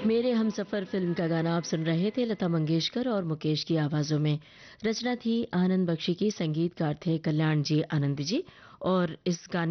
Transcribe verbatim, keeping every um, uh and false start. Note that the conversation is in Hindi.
मेरे हमसफर फिल्म का गाना आप सुन रहे थे लता मंगेशकर और मुकेश की आवाजों में। रचना थी आनंद बख्शी की, संगीतकार थे कल्याण जी आनंद जी और इस गाने